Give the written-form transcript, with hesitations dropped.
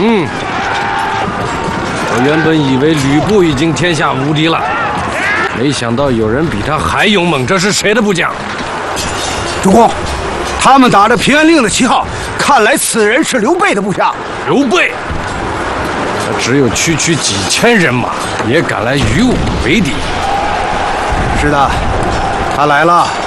我原本以为吕布已经天下无敌了，没想到有人比他还勇猛。这是谁的部将？ 主公，他们打着平安令的旗号，看来此人是刘备的部下。 刘备，他只有区区几千人马，也敢来与我为敌？ 是的，他来了。